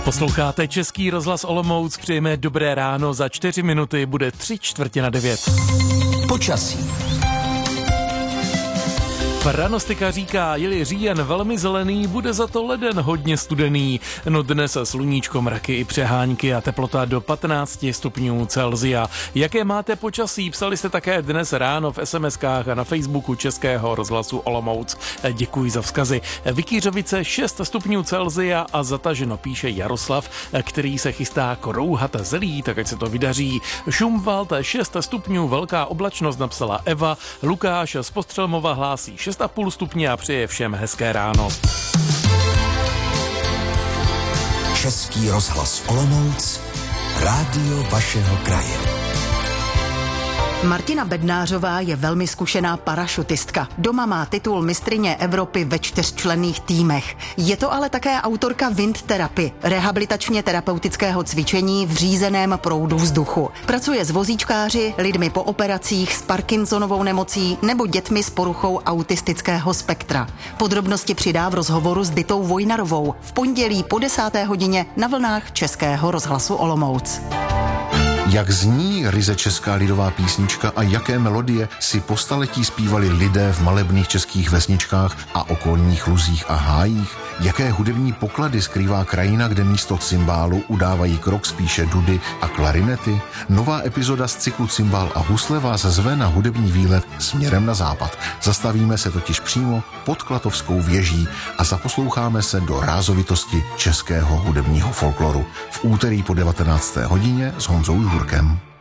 Posloucháte Český rozhlas Olomouc, přejeme dobré ráno, za 4 minuty bude 8:45. Počasí. Pranostika říká, je-li říjen velmi zelený, bude za to leden hodně studený. No dnes sluníčko, mraky i přehánky a teplota do 15 stupňů Celsia. Jaké máte počasí? Psali jste také dnes ráno v SMS-kách a na Facebooku Českého rozhlasu Olomouc. Děkuji za vzkazy. Vykýřovice 6 stupňů Celsia a zataženo, píše Jaroslav, který se chystá krouhat zelí, tak ať se to vydaří. Šumwald 6 stupňů, velká oblačnost, napsala Eva. Lukáš z Postřelmova hlásí 6,5 stupně a přeje všem hezké ráno. Český rozhlas Olomouc, rádio vašeho kraje. Martina Bednářová je velmi zkušená parašutistka. Doma má titul mistryně Evropy ve 4členných týmech. Je to ale také autorka Wind Therapy, rehabilitačně terapeutického cvičení v řízeném proudu vzduchu. Pracuje s vozíčkáři, lidmi po operacích, s Parkinsonovou nemocí nebo dětmi s poruchou autistického spektra. Podrobnosti přidá v rozhovoru s Ditou Vojnarovou v pondělí po 10. hodině na vlnách Českého rozhlasu Olomouc. Jak zní ryze česká lidová písnička a jaké melodie si po staletí zpívali lidé v malebných českých vesničkách a okolních luzích a hájích? Jaké hudební poklady skrývá krajina, kde místo cymbálu udávají krok spíše dudy a klarinety? Nová epizoda z cyklu Cymbál a husle vás zve na hudební výlet směrem na západ. Zastavíme se totiž přímo pod Klatovskou věží a zaposloucháme se do rázovitosti českého hudebního folkloru. V úterý po 19. hodině s Honzou Žurkem.